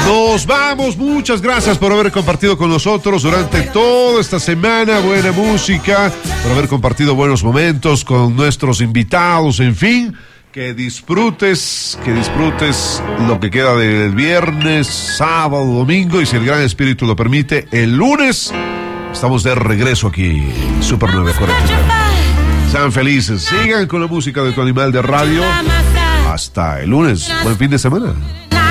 Nos vamos, muchas gracias por haber compartido con nosotros durante toda esta semana, buena música, por haber compartido buenos momentos con nuestros invitados, en fin, que disfrutes lo que queda del viernes, sábado, domingo, y si el gran espíritu lo permite, el lunes estamos de regreso aquí, Super 949. Sean felices, sigan con la música de Tu Animal de Radio. Hasta el lunes, buen fin de semana.